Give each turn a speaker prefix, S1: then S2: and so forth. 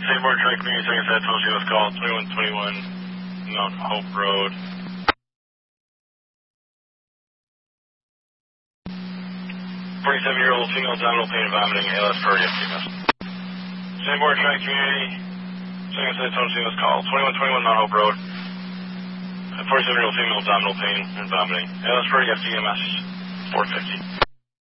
S1: Sanborn Tri Community Second Set, told you was called 2121 Mount Hope Road. 47-year-old female abdominal pain and vomiting, ALS priority FTMS. Sanborn Tri Community Second Set, told you was called 2121 Mount Hope Road. 47-year-old female abdominal pain and vomiting, ALS priority FTMS 450.